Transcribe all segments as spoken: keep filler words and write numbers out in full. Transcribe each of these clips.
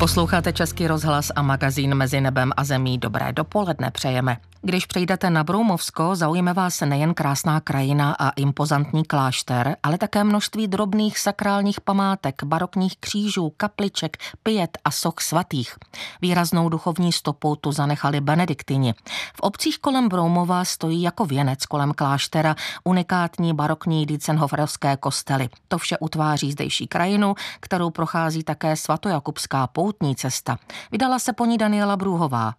Posloucháte Český rozhlas a magazín Mezi nebem a zemí. Dobré dopoledne přejeme. Když přijdete na Broumovsko, zaujme vás nejen krásná krajina a impozantní klášter, ale také množství drobných sakrálních památek, barokních křížů, kapliček, piet a soch svatých. Výraznou duchovní stopu tu zanechali benediktini. V obcích kolem Broumova stojí jako věnec kolem kláštera unikátní barokní dietzenhoferovské kostely. To vše utváří zdejší krajinu, kterou prochází také svatojakubská poutní cesta. Vydala se po ní Daniela Brůhová.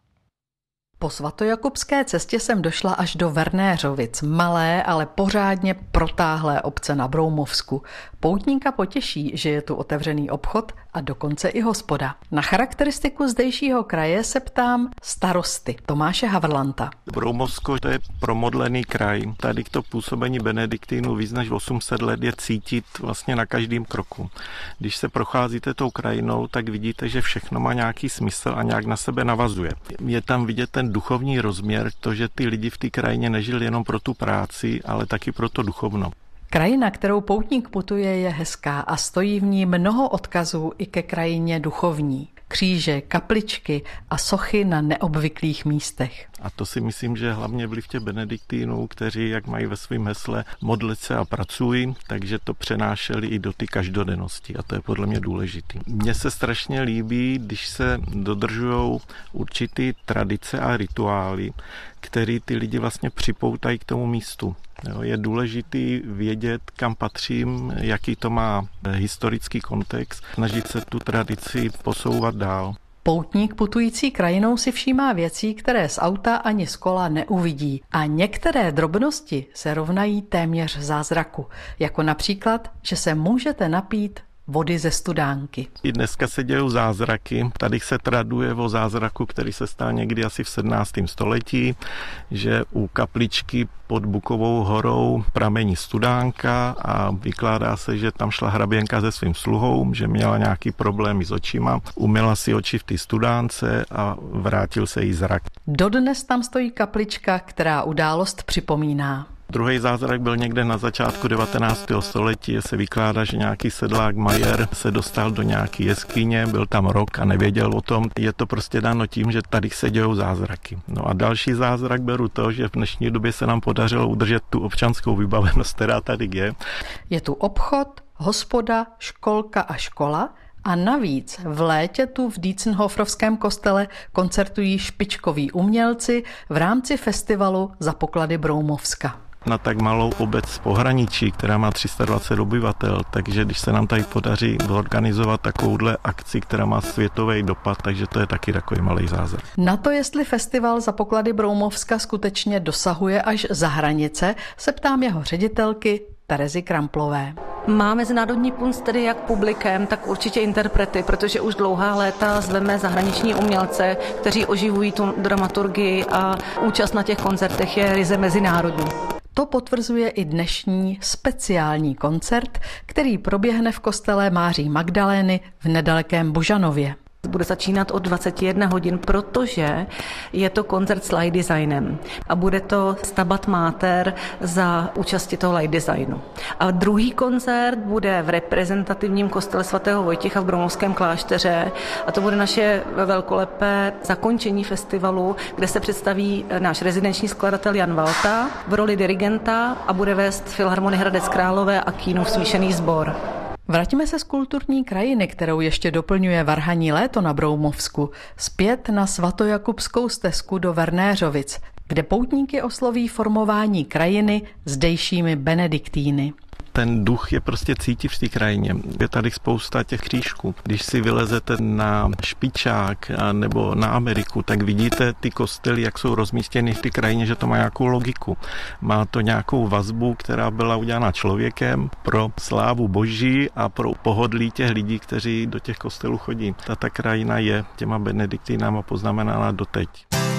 Po svatojakubské cestě jsem došla až do Vernéřovic, malé, ale pořádně protáhlé obce na Broumovsku. Poutníka potěší, že je tu otevřený obchod a dokonce i hospoda. Na charakteristiku zdejšího kraje se ptám starosty Tomáše Havrlanta. Broumovsko to je promodlený kraj. Tady to působení benediktínů víc než osm set let je cítit vlastně na každém kroku. Když se procházíte tou krajinou, tak vidíte, že všechno má nějaký smysl a nějak na sebe navazuje. Je tam vidět ten duchovní rozměr, to, že ty lidi v té krajině nežili jenom pro tu práci, ale taky pro to duchovno. Krajina, kterou poutník putuje, je hezká a stojí v ní mnoho odkazů i ke krajině duchovní. Kříže, kapličky a sochy na neobvyklých místech. A to si myslím, že hlavně vliv těch benediktínů, kteří, jak mají ve svém hesle, modlit se a pracují, takže to přenášeli i do ty každodennosti a to je podle mě důležitý. Mně se strašně líbí, když se dodržujou určitý tradice a rituály, který ty lidi vlastně připoutají k tomu místu. Jo, je důležitý vědět, kam patřím, jaký to má historický kontext, snažit se tu tradici posouvat dál. Poutník putující krajinou si všímá věcí, které z auta ani z kola neuvidí. A některé drobnosti se rovnají téměř zázraku. Jako například, že se můžete napít vody ze studánky. I dneska se dějou zázraky. Tady se traduje o zázraku, který se stal někdy asi v sedmnáctém století, že u kapličky pod Bukovou horou pramení studánka a vykládá se, že tam šla hraběnka se svým sluhou, že měla nějaký problémy s očima, umyla si oči v té studánce a vrátil se jí zrak. Dodnes tam stojí kaplička, která událost připomíná. Druhý zázrak byl někde na začátku devatenáctého století, se vykládá, že nějaký sedlák Majer se dostal do nějaké jeskyně, byl tam rok a nevěděl o tom. Je to prostě dáno tím, že tady se dějou zázraky. No a další zázrak beru to, že v dnešní době se nám podařilo udržet tu občanskou vybavenost, která tady je. Je tu obchod, hospoda, školka a škola. A navíc v létě tu v Dietzenhoferovském kostele koncertují špičkoví umělci v rámci festivalu Za poklady Broumovska. Na tak malou obec pohraničí, která má tři sta dvacet obyvatel, takže když se nám tady podaří zorganizovat takovouhle akci, která má světový dopad, takže to je taky takový malý zázrak. Na to, jestli festival Za poklady Broumovska skutečně dosahuje až za hranice, se ptám jeho ředitelky Terezy Kramplové. Má mezinárodní punc tedy jak publikem, tak určitě interprety, protože už dlouhá léta zveme zahraniční umělce, kteří oživují tu dramaturgii a účast na těch koncertech je ryze mezinárodní. To potvrzuje i dnešní speciální koncert, který proběhne v kostele Máří Magdalény v nedalekém Božanově. Bude začínat od dvacet jedna hodin, protože je to koncert s light designem a bude to Stabat Mater za účasti toho light designu. A druhý koncert bude v reprezentativním kostele svatého Vojtěcha v Broumovském klášteře a to bude naše velkolepé zakončení festivalu, kde se představí náš rezidenční skladatel Jan Valta v roli dirigenta a bude vést Filharmonie Hradec Králové a Kínův smíšený sbor. Vraťme se z kulturní krajiny, kterou ještě doplňuje varhaní léto na Broumovsku, zpět na svatojakubskou stezku do Vernéřovic, kde poutníky osloví formování krajiny zdejšími benediktíny. Ten duch je prostě cítit v té krajině. Je tady spousta těch křížků. Když si vylezete na Špičák nebo na Ameriku, tak vidíte ty kostely, jak jsou rozmístěny v té krajině, že to má nějakou logiku. Má to nějakou vazbu, která byla udělána člověkem pro slávu Boží a pro pohodlí těch lidí, kteří do těch kostelů chodí. Ta, ta krajina je těma benediktínama poznamenána doteď.